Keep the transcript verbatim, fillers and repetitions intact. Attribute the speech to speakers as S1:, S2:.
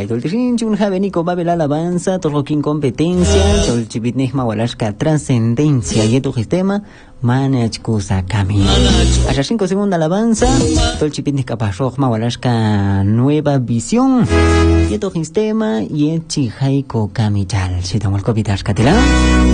S1: Hay toltirinchi un javenico babel alabanza, toloquín competencia, tolchibitnejma walashka trascendencia y tu sistema, manachkusa kami. Hasta cinco segunda alabanza, tolchibitnejka pasrojma walashka nueva visión, y tu sistema y el chijaiko kami chal. Si tomo el copitash katila.